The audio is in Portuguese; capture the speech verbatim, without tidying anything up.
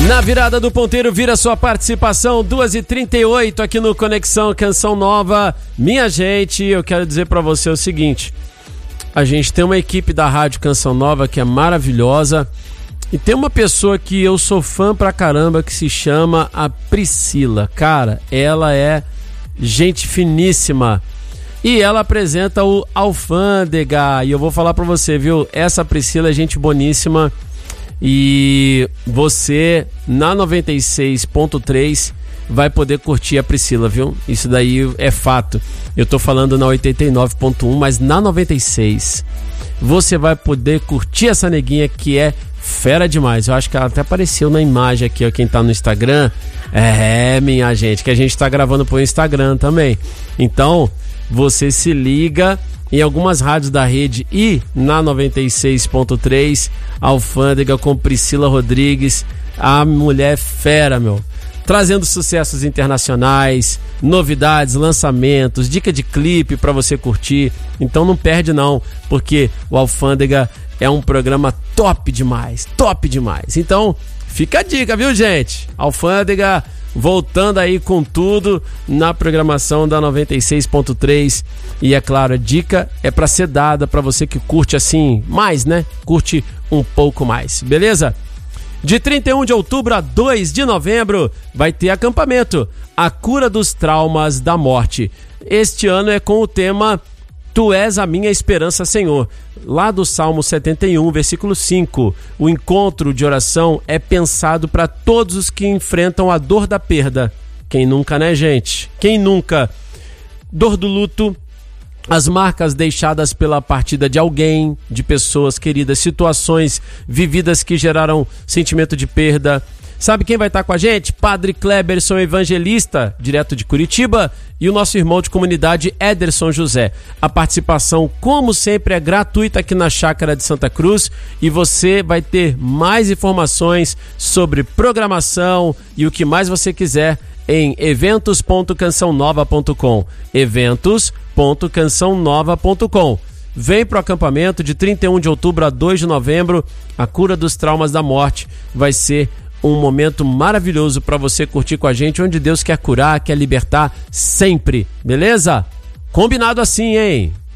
Na virada do ponteiro, vira sua participação, duas e trinta e oito aqui no Conexão Canção Nova. Minha gente, eu quero dizer pra você o seguinte: a gente tem uma equipe da Rádio Canção Nova que é maravilhosa e tem uma pessoa que eu sou fã pra caramba que se chama a Priscila. Cara, ela é gente finíssima e ela apresenta o Alfândega. E eu vou falar pra você, viu? Essa Priscila é gente boníssima. E você, na noventa e seis ponto três, vai poder curtir a Priscila, viu? Isso daí é fato. Eu tô falando na oitenta e nove ponto um, mas na noventa e seis você vai poder curtir essa neguinha que é fera demais. Eu acho que ela até apareceu na imagem aqui, ó, quem tá no Instagram. É, minha gente, que a gente tá gravando pro Instagram também. Então, você se liga em algumas rádios da rede e na noventa e seis ponto três, Alfândega com Priscila Rodrigues, a mulher fera, meu. Trazendo sucessos internacionais, novidades, lançamentos, dica de clipe pra você curtir. Então não perde não, porque o Alfândega é um programa top demais, top demais. Então fica a dica, viu, gente? Alfândega voltando aí com tudo na programação da noventa e seis ponto três. E é claro, a dica é pra ser dada pra você que curte assim mais, né? Curte um pouco mais, beleza? De trinta e um de outubro a dois de novembro vai ter acampamento A Cura dos Traumas da Morte. Este ano é com o tema Tu és a minha esperança, Senhor. Lá do Salmo setenta e um, versículo cinco. O encontro de oração é pensado para todos os que enfrentam a dor da perda. Quem nunca, né, gente? Quem nunca? Dor do luto, as marcas deixadas pela partida de alguém, de pessoas queridas, situações vividas que geraram sentimento de perda. Sabe quem vai estar com a gente? Padre Kleberson Evangelista, direto de Curitiba, e o nosso irmão de comunidade, Ederson José. A participação, como sempre, é gratuita aqui na Chácara de Santa Cruz e você vai ter mais informações sobre programação e o que mais você quiser em eventos ponto canção nova ponto com. eventos ponto canção nova ponto com. Vem pro acampamento de trinta e um de outubro a dois de novembro. A Cura dos Traumas da Morte vai ser um momento maravilhoso para você curtir com a gente, onde Deus quer curar, quer libertar sempre, beleza? Combinado assim, hein?